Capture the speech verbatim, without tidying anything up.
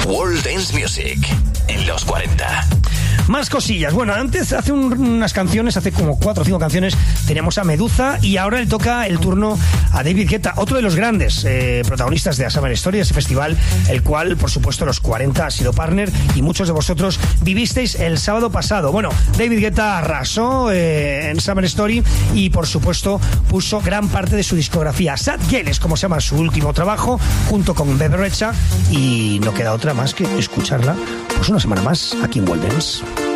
World Dance Music en los cuarenta. Más cosillas. Bueno, antes, hace un, unas canciones, hace como cuatro o cinco canciones, teníamos a Meduza y ahora le toca el turno a David Guetta, otro de los grandes eh, protagonistas de A Summer Story, ese festival, el cual, por supuesto, los cuarenta ha sido partner y muchos de vosotros vivisteis el sábado pasado. Bueno, David Guetta arrasó eh, en Summer Story y, por supuesto, puso gran parte de su discografía. Sad Girl es como se llama su último trabajo, junto con Bebe Rexha, y no queda otra más que escucharla pues una semana más aquí en World Dance.